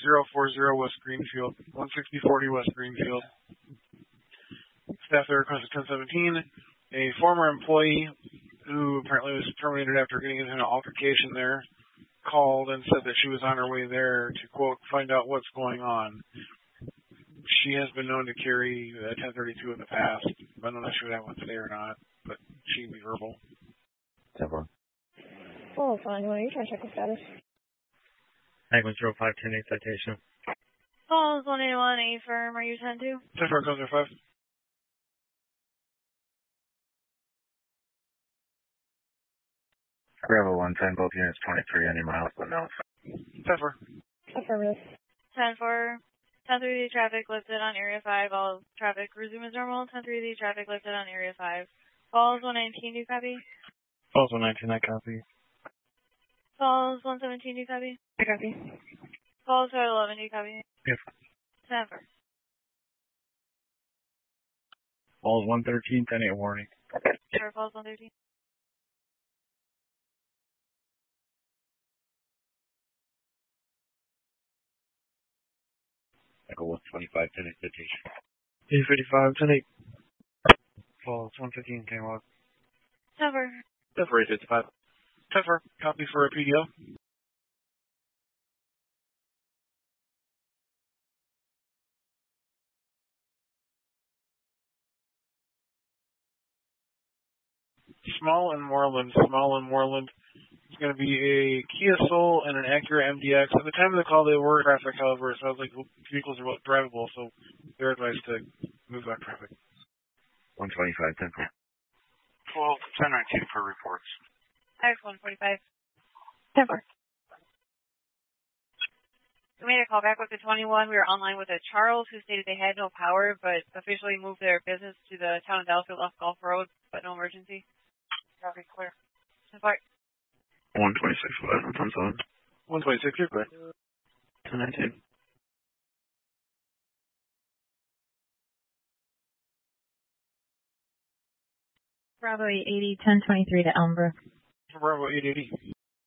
040 West Greenfield, 16040 West Greenfield. Staff there requested 1017. A former employee who apparently was terminated after getting into an altercation there called and said that she was on her way there to, quote, find out what's going on. She has been known to carry 1032 in the past. I don't know if she would have one today or not, but she can be verbal. 10-4. Oh, fine. Well, you try to check the status. Penguin 0510 citation. Calls 181 A firm. Are you 10-2? 10-4, comes 05. Gravel 110, both units 23 on your miles, but no. 10-4. Affirmative. 10-4. 10-3, traffic lifted on Area 5. All traffic resume as normal. 10-3, traffic lifted on Area 5. Calls 119, do you copy? Calls 119, I copy. Calls 117, do you copy? I copy. Calls 11, do you copy? Yes. 10-4. Calls 113, 10-8 warning. Sure, calls 113. Echo 125, 10-8 citation. 855, 10-8. Calls 115, 10-1. 10-4. 10-4, 855. 10-4, copy for a PDO. Small and Moreland. It's going to be a Kia Soul and an Acura MDX. At the time of the call, they were traffic, however, it sounds like vehicles are drivable, so they're advised to move back traffic. 125, 10-4. 12, 10-2 for reports. X145. 10-4. We made a call back with the 21. We were online with a Charles who stated they had no power, but officially moved their business to the town of Delafield off Gulf Road, but no emergency. Traffic clear. 10-4. 126, 11, 126, you're clear. 10-19. Bravo 880, 1023 to Elmbrook. Bravo 880.